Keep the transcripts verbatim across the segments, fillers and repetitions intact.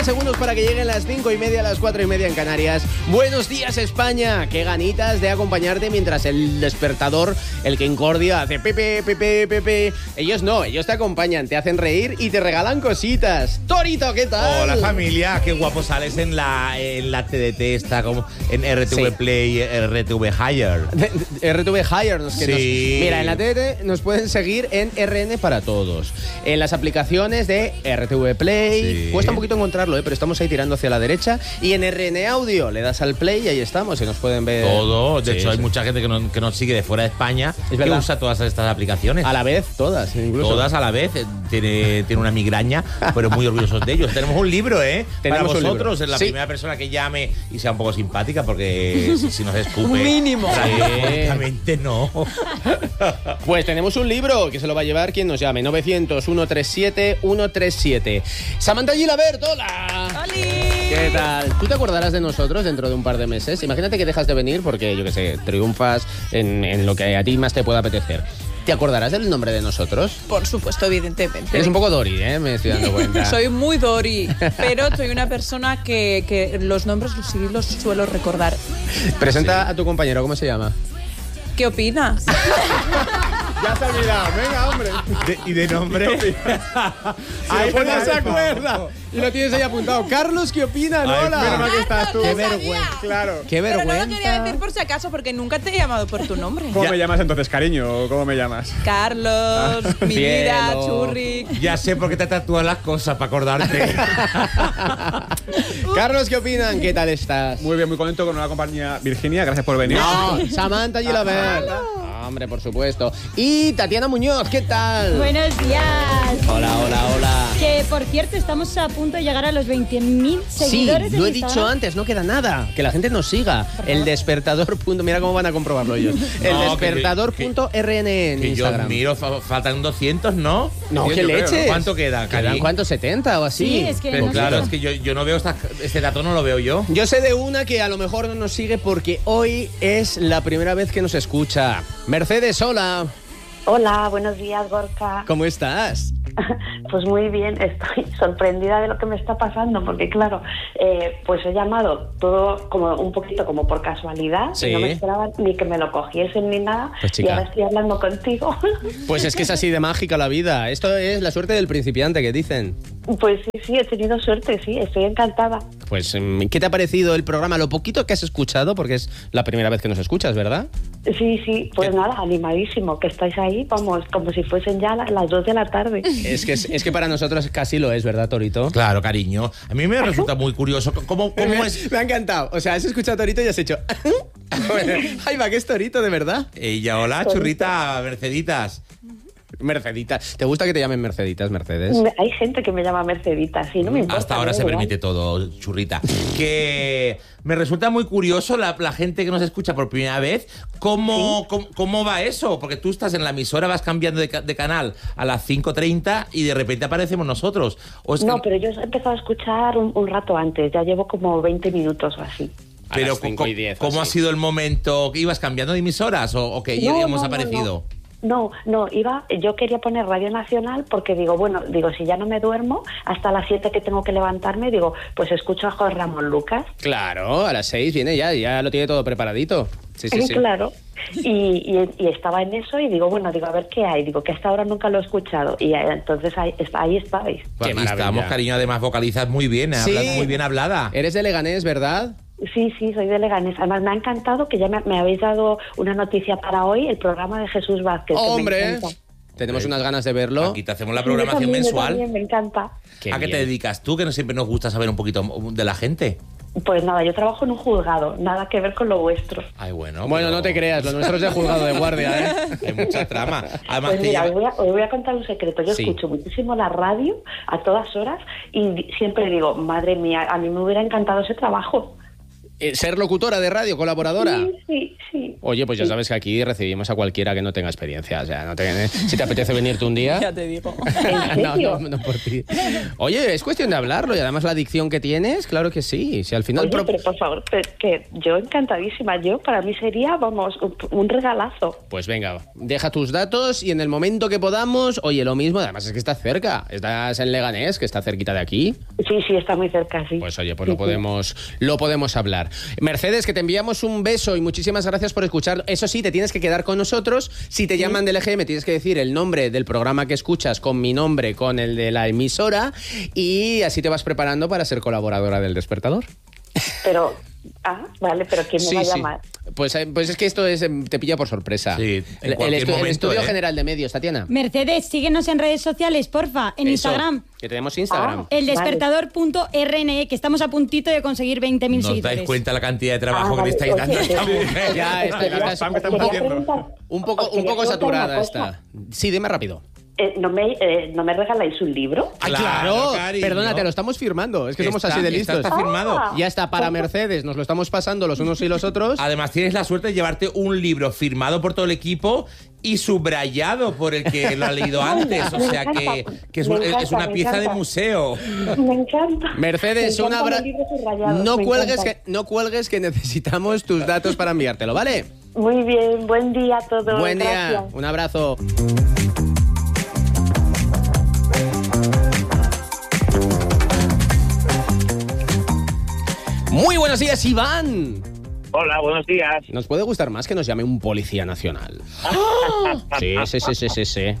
Segundos para que lleguen las cinco y media, las cuatro y media en Canarias. Buenos días, España. Qué ganitas de acompañarte mientras el despertador, el que incordia, hace pepe, pepe, pepe. Ellos no, ellos te acompañan, te hacen reír y te regalan cositas. Torito, ¿qué tal? Hola, familia. Qué guapo sales en la, en la T D T, está como en R T V sí. Play, R T V Higher. R T V Higher. Nos, que sí. nos, mira, en la T D T nos pueden seguir en R N para todos. En las aplicaciones de R T V Play. Sí. Cuesta un poquito encontrarlo, ¿eh? Pero estamos ahí tirando hacia la derecha. Y en R N Audio le das al play y ahí estamos y nos pueden ver todo. De sí, hecho, sí. hay mucha gente que, no, que nos sigue de fuera de España es que usa todas estas aplicaciones. A la vez, todas, incluso. Todas a la vez. Tiene, tiene una migraña, pero muy orgullosos de ellos. Tenemos un libro, ¿eh? Tenemos Para vosotros, es la sí. primera persona que llame y sea un poco simpática, porque si, si nos escupe. Un mínimo. Prácticamente no. Pues tenemos un libro que se lo va a llevar quien nos llame. novecientos, ciento treinta y siete, ciento treinta y siete. Samantha Gilabert, hola. ¡Holi! ¿Qué tal? ¿Tú te acordarás de nosotros dentro de un par de meses? Imagínate que dejas de venir porque, yo qué sé, triunfas en, en lo que a ti más te pueda apetecer. ¿Te acordarás del nombre de nosotros? Por supuesto, evidentemente. Eres un poco Dori, ¿eh? Me estoy dando cuenta. Soy muy Dori, pero soy una persona que, que los nombres los, sí los suelo recordar. Presenta sí. a tu compañero, ¿cómo se llama? ¿Qué opinas? Ya se ha mirado, venga, hombre. De, ¿Y de nombre? Ahí no se acuerda. Y lo tienes ahí apuntado. Carlos, ¿qué opinas? Ay, Hola. menos mal que estás tú. Qué Sabía. vergüenza. Claro. Qué Pero vergüenza. no lo quería decir por si acaso, porque nunca te he llamado por tu nombre. ¿Cómo Ya. me llamas entonces, cariño? ¿Cómo me llamas? Carlos, mi vida, Cielo. Churri. Ya sé por qué te tatúas las cosas, para acordarte. Carlos, ¿qué opinan? ¿Qué tal estás? Muy bien, muy contento con una compañía. Virginia, gracias por venir. No, Samantha Gilabert. Ah, hombre, por supuesto. Y Tatiana Muñoz, ¿qué tal? Buenos días. Hola, hola, hola. Que, por cierto, estamos a punto de llegar a los veinte mil seguidores. Sí, en lo he Instagram. dicho antes, no queda nada. Que la gente nos siga. El despertador. Punto, mira cómo van a comprobarlo ellos. El No, despertador que- punto R N en Que yo Instagram. miro, fa- faltan doscientos, ¿no? No, Yo qué creo, leches. ¿Cuánto queda, ¿Quedan Cari? cuánto? ¿setenta o así? Sí, es que Pero no claro, sé. es que yo, yo no veo esta, este dato, no lo veo yo. Yo sé de una que a lo mejor no nos sigue porque hoy es la primera vez que nos escucha. Mercedes, hola. Hola, buenos días, Gorka. ¿Cómo estás? Pues muy bien, estoy sorprendida de lo que me está pasando, porque claro, eh, pues he llamado todo como un poquito como por casualidad, Sí. y no me esperaba ni que me lo cogiesen ni nada, Pues, chica. y ahora estoy hablando contigo. Pues es que es así de mágica la vida. Esto es la suerte del principiante que dicen. Pues sí, sí, he tenido suerte, sí, estoy encantada. Pues, ¿qué te ha parecido el programa? Lo poquito que has escuchado, porque es la primera vez que nos escuchas, ¿verdad? Sí, sí, pues ¿Qué? nada, animadísimo, que estáis ahí, vamos, como si fuesen ya la- las dos de la tarde. Es que, es, es que para nosotros casi lo es, ¿verdad, Torito? Claro, cariño. A mí me resulta muy curioso cómo, cómo es... Me ha encantado. O sea, has escuchado a Torito y has hecho... Ay, va, que es Torito, de verdad. Ella, hola, churrita, Merceditas. Mercedita. ¿Te gusta que te llamen Merceditas, Mercedes? Me- Hay gente que me llama Mercedita, sí, no me importa. Hasta ahora me se da igual. permite todo, churrita. Que me resulta muy curioso la, la gente que nos escucha por primera vez. ¿Cómo, cómo, cómo va eso? Porque tú estás en la emisora, vas cambiando de, ca- de canal a las cinco treinta y de repente aparecemos nosotros. ¿O es No, que- pero yo he empezado a escuchar un, un rato antes, ya llevo como veinte minutos o así. A Pero las cinco y co- diez, ¿cómo ha así. sido el momento? ¿Ibas cambiando de emisoras o, o que ya No, hemos no, no, aparecido? No, no, iba, yo quería poner Radio Nacional porque digo, bueno, digo, si ya no me duermo, hasta las siete que tengo que levantarme, digo, pues escucho a Jorge Ramón Lucas. Claro, a las seis viene ya, ya lo tiene todo preparadito. Sí, sí, sí. Claro. Y, y, y estaba en eso y digo, bueno, digo, a ver qué hay. Digo, que hasta ahora nunca lo he escuchado. Y eh, entonces ahí, ahí estáis. Pues Qué aquí estamos, maravilla. cariño, además vocalizas muy bien, Sí. hablas muy bien hablada. Eres de Leganés, ¿verdad? Sí, sí, soy de Leganés. Además, me ha encantado que ya me, me habéis dado una noticia para hoy, el programa de Jesús Vázquez. que me ¡Hombre! encanta. Tenemos Pues, unas ganas de verlo. Aquí te hacemos la Sí, yo programación también, yo mensual. también, me encanta. Qué ¿A qué bien. te dedicas tú? Que no siempre nos gusta saber un poquito de la gente. Pues nada, yo trabajo en un juzgado, nada que ver con lo vuestro. Ay, bueno. Bueno, pero no te creas, lo nuestro es de juzgado de guardia, ¿eh? Hay mucha trama. Además, Pues te mira, lleva- os voy, a, os voy a contar un secreto. Yo Sí. escucho muchísimo la radio a todas horas y di- siempre digo, madre mía, a mí me hubiera encantado ese trabajo. Eh, ¿Ser locutora de radio, colaboradora? Sí, sí, sí. Oye, pues ya sabes que aquí recibimos a cualquiera que no tenga experiencia. O sea, no te, si te apetece venirte un día... Ya te digo. no, no, no por ti. Oye, es cuestión de hablarlo y además la adicción que tienes, claro que sí. Si al final... Oye, pro- pero por favor, que, que yo encantadísima. Yo, para mí sería, vamos, un, un regalazo. Pues venga, deja tus datos y en el momento que podamos, oye, lo mismo, además es que estás cerca. Estás en Leganés, que está cerquita de aquí. Sí, sí, está muy cerca, sí. Pues oye, pues Sí, lo podemos, lo podemos hablar. Mercedes, que te enviamos un beso y muchísimas gracias por escuchar. Eso sí, te tienes que quedar con nosotros. Si te llaman del E G M, tienes que decir el nombre del programa que escuchas con mi nombre, con el de la emisora, y así te vas preparando para ser colaboradora del Despertador. Pero, ah, vale, pero ¿quién me Sí, va a sí. llamar? Pues, eh, pues es que esto es, eh, te pilla por sorpresa. Sí, en el, cualquier estu- el momento, Estudio ¿eh? General de Medios, Tatiana. Mercedes, síguenos en redes sociales, porfa, en Eso, Instagram. que tenemos Instagram. Ah. El despertador punto R N E, que estamos a puntito de conseguir veinte mil ¿Nos seguidores. dais cuenta la cantidad de trabajo Ah, que le vale, estáis ok, dando a esta ok. mujer? Ya está, El está spam que estamos Quería haciendo. preguntar- un poco, os un quería poco preguntar una saturada cosa. está. Sí, dime rápido. Eh, ¿no, me, eh, ¿No me regaláis un libro? ¡Ah, Claro, claro! cariño. Perdona, te lo estamos firmando. Es que somos Está- así de está- listos. está firmado. Ah. Ya está, para Mercedes. Nos lo estamos pasando los unos y los otros. Además, tienes la suerte de llevarte un libro firmado por todo el equipo y subrayado por el que lo ha leído antes. O Me sea encanta, que, que es, me un- es encanta, una me pieza de encanta. museo. Me encanta. Mercedes, Me un encantan abrazo. los libros subrayados, No me cuelgues, encantan. que, no cuelgues que necesitamos tus datos para enviártelo, ¿vale? Muy bien, buen día a todos. Buen día, Gracias. un abrazo. Muy buenos días, Iván. Hola, buenos días. Nos puede gustar más que nos llame un policía nacional. Sí, sí, sí, sí, sí, sí.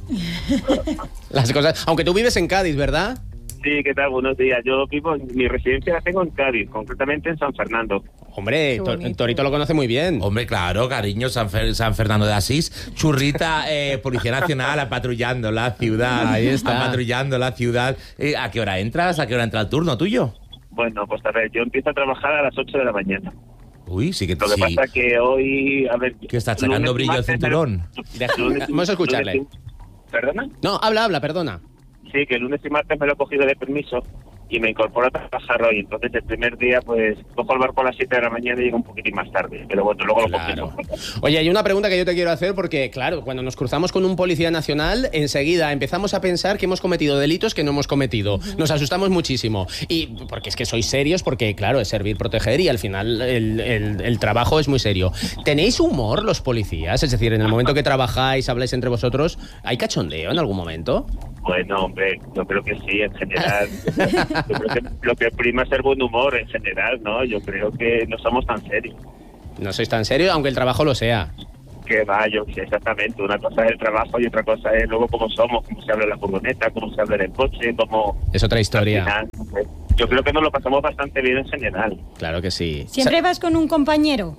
Las cosas. Aunque tú vives en Cádiz, ¿verdad? Sí, ¿qué tal? Buenos días. Yo vivo, mi residencia la tengo en Cádiz, concretamente en San Fernando. Hombre, Qué Tor- bonito. Torito lo conoce muy bien. Hombre, claro, cariño, San, Fer- San Fernando de Asís, churrita, eh, Policía Nacional, patrullando la ciudad. Ahí está. Patrullando la ciudad. Eh, ¿A qué hora entras? ¿A qué hora entra el turno tuyo? Bueno, pues a ver, yo empiezo a trabajar a las ocho de la mañana. Uy, sí que Lo que sí. pasa que hoy, a ver... Que está sacando lunes y brillo el martes me- cinturón. Deja- lunes y- vamos a escucharle. lunes y- ¿Perdona? No, habla, habla, perdona. Sí, que el lunes y martes me lo he cogido de permiso y me incorporo a trabajar hoy. Entonces, el primer día, pues, cojo el barco a las siete de la mañana y llego un poquitín más tarde. Pero bueno, luego lo Claro. confirmo. Oye, hay una pregunta que yo te quiero hacer porque, claro, cuando nos cruzamos con un policía nacional, enseguida empezamos a pensar que hemos cometido delitos que no hemos cometido. Nos asustamos muchísimo. Y porque es que sois serios, porque, claro, es servir, proteger y al final el, el- el trabajo es muy serio. ¿Tenéis humor los policías? Es decir, en el momento que trabajáis, habláis entre vosotros, ¿hay cachondeo en algún momento? Bueno, hombre, yo creo que sí, en general. Yo creo que lo que prima es el buen humor en general, ¿no? Yo creo que no somos tan serios. No sois tan serios, aunque el trabajo lo sea. Que va, yo sé exactamente. Una cosa es el trabajo y otra cosa es luego cómo somos, cómo se habla en la furgoneta, cómo se habla en el coche, cómo... Es otra historia. Al final, pues, yo creo que nos lo pasamos bastante bien en general. Claro que sí. ¿Siempre vas con un compañero?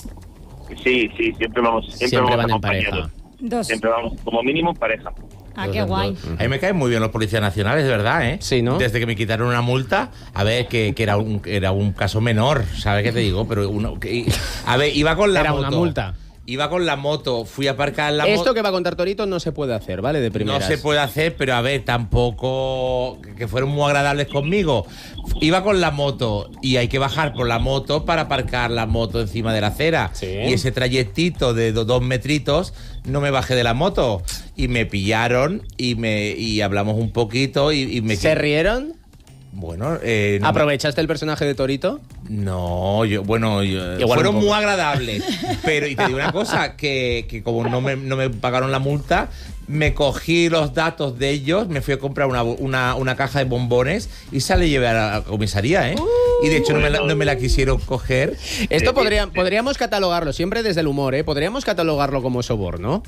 Sí, sí, siempre vamos, siempre, Siempre vamos van en acompañados. pareja. Dos. Siempre vamos, como mínimo en pareja. Ah, qué guay. A mí me caen muy bien los policías nacionales, de verdad, ¿eh? Sí, ¿no? Desde que me quitaron una multa, a ver, que, que era, un, era un caso menor, ¿sabes qué te digo? Pero uno, que- a ver, iba con la Era moto. una multa. Iba con la moto, fui a aparcar la moto. Esto que va a contar Torito no se puede hacer, ¿vale? De No primeras. se puede hacer, pero a ver, tampoco que fueron muy agradables conmigo. Iba con la moto y hay que bajar por la moto para aparcar la moto encima de la acera. Sí. Y ese trayectito de do- dos metritos no me bajé de la moto y me pillaron y me y hablamos un poquito y, y me ¿Se rieron? Bueno, eh, no, ¿Aprovechaste el personaje de Torito? no, yo, bueno, yo- Igual fueron un poco. muy agradables. Pero, y te digo una cosa, que, que como no me, no me pagaron la multa, me cogí los datos de ellos, me fui a comprar una, una, una caja de bombones y se la llevé a la comisaría, ¿eh? Y de hecho no me, la, no me la quisieron coger. Esto Eh, podría, eh, podríamos catalogarlo, siempre desde el humor, ¿eh? Podríamos catalogarlo como soborno.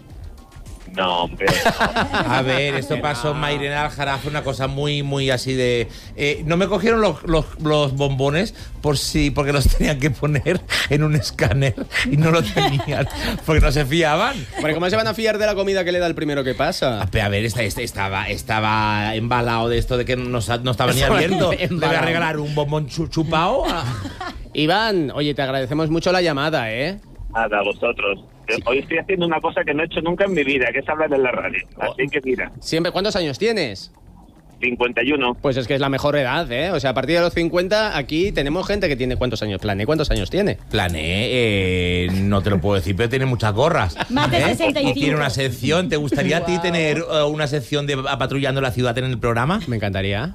No, hombre. A ver, esto pasó en Mairena Aljarafe, una cosa muy, muy así de... eh, no me cogieron los, los, los bombones por si, porque los tenían que poner en un escáner y no lo tenían, porque no se fiaban. Porque ¿cómo se van a fiar de la comida que le da el primero que pasa? A ver, a ver, esta, esta- estaba, estaba embalado de esto de que no, sa- no estaba ni Estaba abierto. Le voy a embalado. regalar un bombón chu- chupao. a- Iván, oye, te agradecemos mucho la llamada, ¿eh? Nada, a vosotros. Hoy estoy haciendo una cosa que no he hecho nunca en mi vida, que es hablar en la radio. Así que mira, Siempre, ¿cuántos años tienes? cincuenta y uno. Pues es que es la mejor edad, ¿eh? O sea, a partir de los cincuenta, aquí tenemos gente que tiene... ¿Cuántos años? Plané, ¿cuántos años tiene? Plané, eh, no te lo puedo decir, pero tiene muchas gorras. Más de sesenta y cinco. Y tiene una sección. ¿Te gustaría a ti tener uh, una sección de a patrullando la ciudad en el programa? Me encantaría.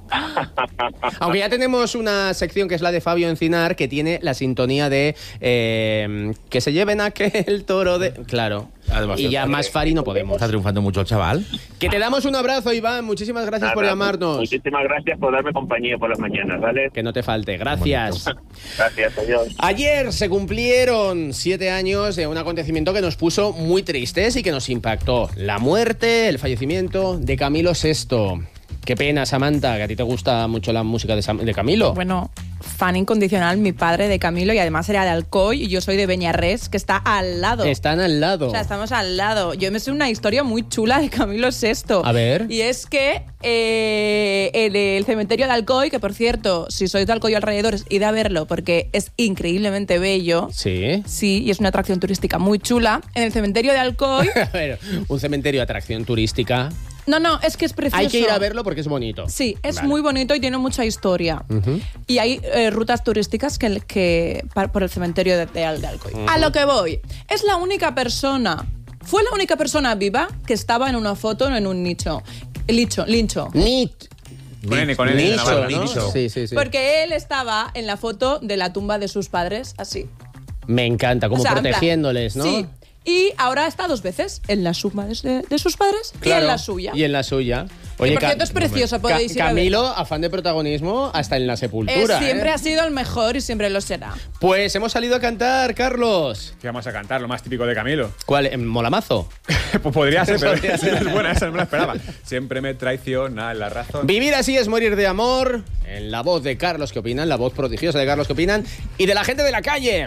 Aunque ya tenemos una sección que es la de Fabio Encinar, que tiene la sintonía de eh, que se lleven aquel toro de... Claro. Y ya más Fari no podemos. Está triunfando mucho el chaval. Que te damos un abrazo, Iván. Muchísimas gracias Nada, por llamarnos. Muchísimas gracias por darme compañía por las mañanas, ¿vale? Que no te falte. Gracias. Gracias, adiós. Ayer se cumplieron siete años de un acontecimiento que nos puso muy tristes y que nos impactó. La muerte, el fallecimiento de Camilo sexto. Qué pena, Samantha, que a ti te gusta mucho la música de, Sam- de Camilo. Bueno, fan incondicional, mi padre de Camilo, y además era de Alcoy y yo soy de Beñarrés, que está al lado. Están al lado. O sea, estamos al lado. Yo me sé una historia muy chula de Camilo sexto. A ver. Y es que eh, el, el cementerio de Alcoy, que por cierto, si sois de Alcoy o alrededores, id a verlo porque es increíblemente bello. Sí. Sí, y es una atracción turística muy chula. En el cementerio de Alcoy... A ver, un cementerio de atracción turística. No, no, es que es precioso. Hay que ir a verlo porque es bonito. Sí, es Vale. muy bonito y tiene mucha historia. Uh-huh. Y hay eh, rutas turísticas que, que par- por el cementerio de, de, de Alcoy. Uh-huh. A lo que voy. Es la única persona, fue la única persona viva que estaba en una foto en un nicho. Licho, lincho. Nit. Con N, con N, Nicho, Navarra, ¿no? Nicho. Sí, sí, sí. Porque él estaba en la foto de la tumba de sus padres, así. Me encanta, como O sea, en plan, protegiéndoles, ¿no? Sí. Y ahora está dos veces, en la suma de, de sus padres y Claro, en la suya. Y en la suya. Que, por Ca- cierto, es precioso, Ca- podéis ir a Camilo, verlo. afán de protagonismo hasta en la Eh, sepultura. siempre ¿eh? ha sido el mejor y siempre lo será. Pues hemos salido a cantar, Carlos. ¿Qué vamos a cantar? Lo más típico de Camilo. ¿Cuál? ¿En Molamazo? Pues podría ser, pero Podría ser. es buena, esa no me la esperaba. Siempre me traiciona la razón. Vivir así es morir de amor. En la voz de Carlos, ¿qué opinan? La voz prodigiosa de Carlos, ¿qué opinan? Y de la gente de la calle.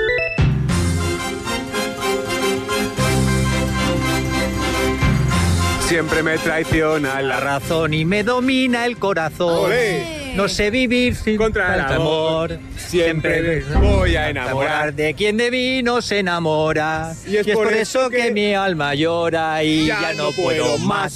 Siempre me traiciona La la razón. razón y me domina el corazón. Olé. No sé vivir sin Contra el falta amor. Siempre me voy a enamorar. de quien de mí no se enamora. Y es por eso que, que mi alma llora y ya, no puedo más.